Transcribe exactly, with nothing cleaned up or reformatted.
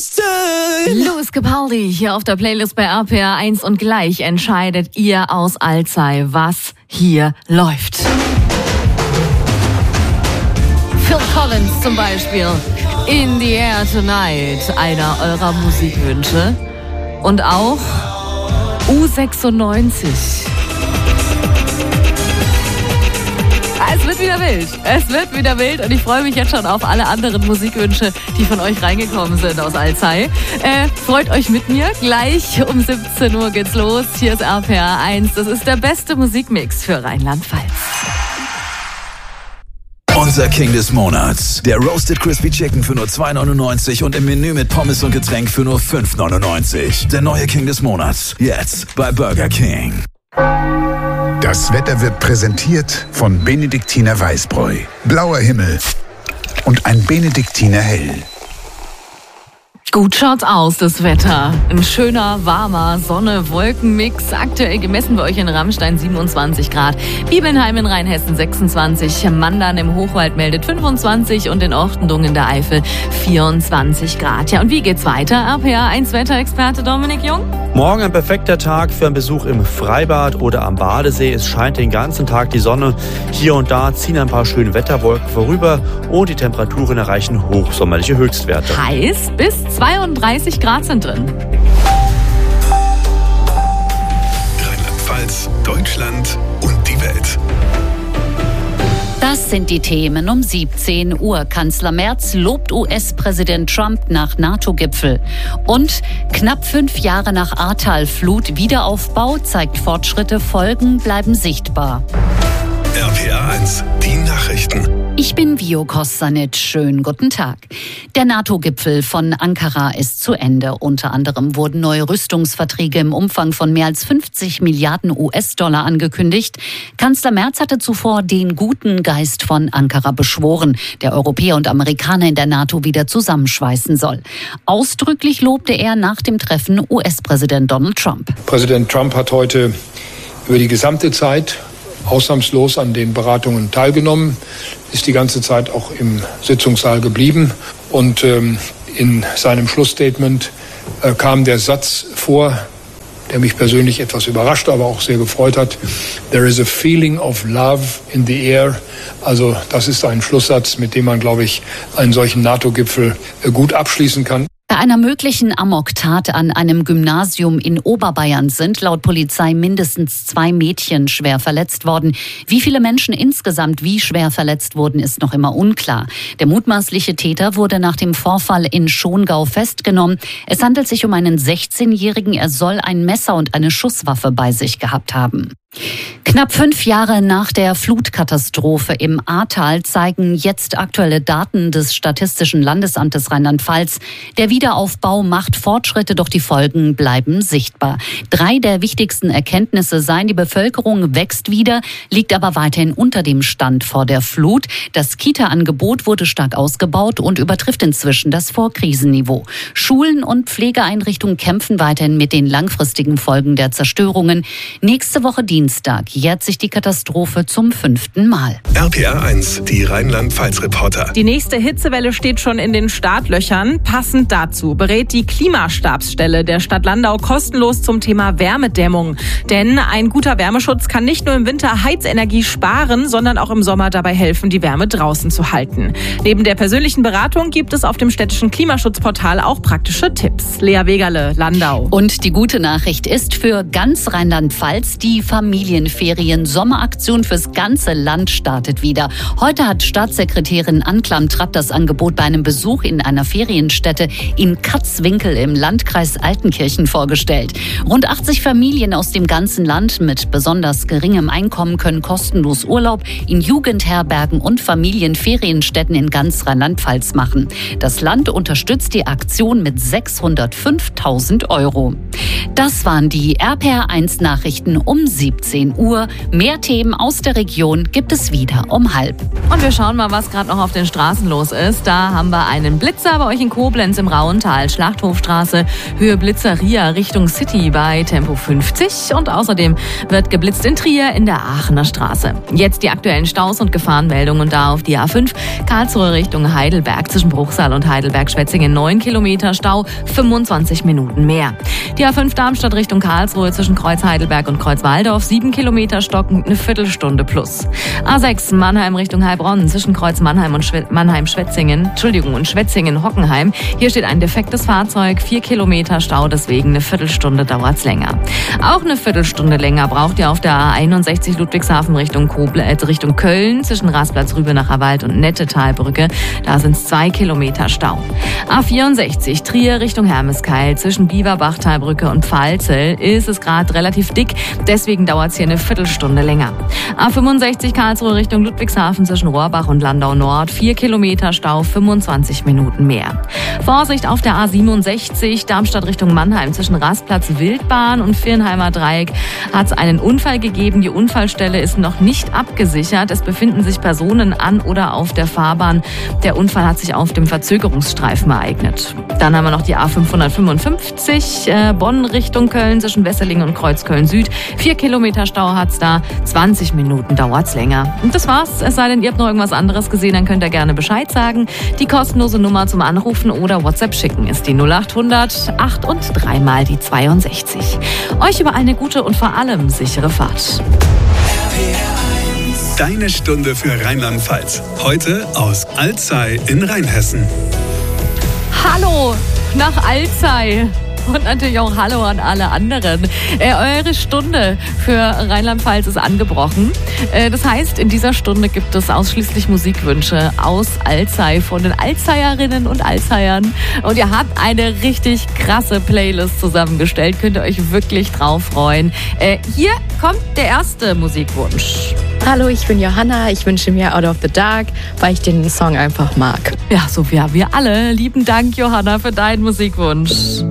Louis Capaldi hier auf der Playlist bei R P R eins und gleich entscheidet ihr aus Alzey, was hier läuft. Phil Collins zum Beispiel, In the Air Tonight, einer eurer Musikwünsche. Und auch U sechsundneunzig. Es wird wieder wild. Es wird wieder wild und ich freue mich jetzt schon auf alle anderen Musikwünsche, die von euch reingekommen sind aus Alzey. Äh, freut euch mit mir. Gleich um siebzehn Uhr geht's los. Hier ist R P R eins. Das ist der beste Musikmix für Rheinland-Pfalz. Unser King des Monats. Der Roasted Crispy Chicken für nur zwei neunundneunzig und im Menü mit Pommes und Getränk für nur fünf neunundneunzig. Der neue King des Monats. Jetzt bei Burger King. Das Wetter wird präsentiert von Benediktiner Weißbräu. Blauer Himmel und ein Benediktiner Hell. Gut schaut's aus, das Wetter. Ein schöner, warmer Sonne-Wolken-Mix. Aktuell gemessen bei euch in Rammstein siebenundzwanzig Grad. Bibelnheim in Rheinhessen sechsundzwanzig. Mandan im Hochwald meldet fünfundzwanzig und in Ortendung in der Eifel vierundzwanzig Grad. Ja, und wie geht's weiter? R P R eins Wetterexperte Dominik Jung. Morgen ein perfekter Tag für einen Besuch im Freibad oder am Badesee. Es scheint den ganzen Tag die Sonne. Hier und da ziehen ein paar schöne Wetterwolken vorüber und die Temperaturen erreichen hochsommerliche Höchstwerte. Heiß bis zweiunddreißig Grad sind drin. Rheinland-Pfalz, Deutschland und die Welt. Das sind die Themen um siebzehn Uhr. Kanzler Merz lobt U S-Präsident Trump nach NATO-Gipfel. Und knapp fünf Jahre nach Ahrtal-Flut Wiederaufbau zeigt Fortschritte, Folgen bleiben sichtbar. R P R eins, die Nachrichten. Ich bin Vio Kostanic. Schönen guten Tag. Der NATO-Gipfel von Ankara ist zu Ende. Unter anderem wurden neue Rüstungsverträge im Umfang von mehr als fünfzig Milliarden U S-Dollar angekündigt. Kanzler Merz hatte zuvor den guten Geist von Ankara beschworen, der Europäer und Amerikaner in der NATO wieder zusammenschweißen soll. Ausdrücklich lobte er nach dem Treffen U S-Präsident Donald Trump. Präsident Trump hat heute über die gesamte Zeit ausnahmslos an den Beratungen teilgenommen, ist die ganze Zeit auch im Sitzungssaal geblieben und ähm, in seinem Schlussstatement äh, kam der Satz vor, der mich persönlich etwas überrascht, aber auch sehr gefreut hat. There is a feeling of love in the air. Also das ist ein Schlusssatz, mit dem man, glaube ich, einen solchen NATO-Gipfel äh, gut abschließen kann. Bei einer möglichen Amoktat an einem Gymnasium in Oberbayern sind laut Polizei mindestens zwei Mädchen schwer verletzt worden. Wie viele Menschen insgesamt wie schwer verletzt wurden, ist noch immer unklar. Der mutmaßliche Täter wurde nach dem Vorfall in Schongau festgenommen. Es handelt sich um einen sechzehnjährigen. Er soll ein Messer und eine Schusswaffe bei sich gehabt haben. Knapp fünf Jahre nach der Flutkatastrophe im Ahrtal zeigen jetzt aktuelle Daten des Statistischen Landesamtes Rheinland-Pfalz. Der Wiederaufbau macht Fortschritte, doch die Folgen bleiben sichtbar. Drei der wichtigsten Erkenntnisse seien, die Bevölkerung wächst wieder, liegt aber weiterhin unter dem Stand vor der Flut. Das Kita-Angebot wurde stark ausgebaut und übertrifft inzwischen das Vorkrisenniveau. Schulen und Pflegeeinrichtungen kämpfen weiterhin mit den langfristigen Folgen der Zerstörungen. Nächste Woche Dienstag jährt sich die Katastrophe zum fünften Mal. R P R eins, die Rheinland-Pfalz-Reporter. Die nächste Hitzewelle steht schon in den Startlöchern. Passend dazu berät die Klimastabsstelle der Stadt Landau kostenlos zum Thema Wärmedämmung. Denn ein guter Wärmeschutz kann nicht nur im Winter Heizenergie sparen, sondern auch im Sommer dabei helfen, die Wärme draußen zu halten. Neben der persönlichen Beratung gibt es auf dem städtischen Klimaschutzportal auch praktische Tipps. Lea Wegerle, Landau. Und die gute Nachricht ist für ganz Rheinland-Pfalz, die Familienferien-Sommeraktion fürs ganze Land startet wieder. Heute hat Staatssekretärin Anklam Trapp das Angebot bei einem Besuch in einer Ferienstätte in Katzwinkel im Landkreis Altenkirchen vorgestellt. Rund achtzig Familien aus dem ganzen Land mit besonders geringem Einkommen können kostenlos Urlaub in Jugendherbergen und Familienferienstätten in ganz Rheinland-Pfalz machen. Das Land unterstützt die Aktion mit sechshundertfünftausend Euro. Das waren die R P R eins Nachrichten um siebzehn siebzehn Uhr. Mehr Themen aus der Region gibt es wieder um halb. Und wir schauen mal, was gerade noch auf den Straßen los ist. Da haben wir einen Blitzer bei euch in Koblenz im Rauental, Schlachthofstraße, Höhe Blitzeria Richtung City bei Tempo fünfzig. Und außerdem wird geblitzt in Trier in der Aachener Straße. Jetzt die aktuellen Staus und Gefahrenmeldungen da auf die A fünf. Karlsruhe Richtung Heidelberg zwischen Bruchsal und Heidelberg-Schwetzingen neun Kilometer Stau, fünfundzwanzig Minuten mehr. Die A fünf Darmstadt Richtung Karlsruhe zwischen Kreuz Heidelberg und Kreuz Waldorf sieben Kilometer stockend, eine Viertelstunde plus. A sechs Mannheim Richtung Heilbronn zwischen Kreuz Mannheim und Schwe- Mannheim-Schwetzingen, Entschuldigung, und Schwetzingen-Hockenheim. Hier steht ein defektes Fahrzeug, vier Kilometer Stau, deswegen eine Viertelstunde dauert's länger. Auch eine Viertelstunde länger braucht ihr auf der A einundsechzig Ludwigshafen Richtung Koble, äh, Richtung Köln zwischen Rasplatz Rübenacher Wald und Nettetalbrücke. Da sind's zwei Kilometer Stau. A vierundsechzig Trier Richtung Hermeskeil zwischen Bieberbachtalbrücke und Pfalzel ist es gerade relativ dick, deswegen dauert's hier eine Viertelstunde länger. A fünfundsechzig Karlsruhe Richtung Ludwigshafen zwischen Rohrbach und Landau Nord, vier Kilometer Stau, fünfundzwanzig Minuten mehr. Vorsicht auf der A siebenundsechzig Darmstadt Richtung Mannheim zwischen Rastplatz Wildbahn und Viernheimer Dreieck hat es einen Unfall gegeben. Die Unfallstelle ist noch nicht abgesichert. Es befinden sich Personen an oder auf der Fahrbahn. Der Unfall hat sich auf dem Verzögerungsstreifen ereignet. Dann haben wir noch die A fünfhundertfünfundfünfzig äh, Bonn Richtung Köln zwischen Wesseling und Kreuzköln Süd. Vier Kilometer Stau hat's da, zwanzig Minuten dauert's länger. Und das war's. Es sei denn, ihr habt noch irgendwas anderes gesehen, dann könnt ihr gerne Bescheid sagen. Die kostenlose Nummer zum Anrufen oder WhatsApp schicken ist die null achthundert acht und dreimal die zweiundsechzig. Euch über eine gute und vor allem sichere Fahrt. Deine Stunde für Rheinland-Pfalz. Heute aus Alzey in Rheinhessen. Hallo nach Alzey. Und natürlich auch Hallo an alle anderen. Äh, eure Stunde für Rheinland-Pfalz ist angebrochen. Äh, das heißt, in dieser Stunde gibt es ausschließlich Musikwünsche aus Alzey von den Alzeyerinnen und Alzeyern. Und ihr habt eine richtig krasse Playlist zusammengestellt. Könnt ihr euch wirklich drauf freuen. Äh, hier kommt der erste Musikwunsch. Hallo, ich bin Johanna. Ich wünsche mir Out of the Dark, weil ich den Song einfach mag. Ja, so wie wir alle. Lieben Dank, Johanna, für deinen Musikwunsch.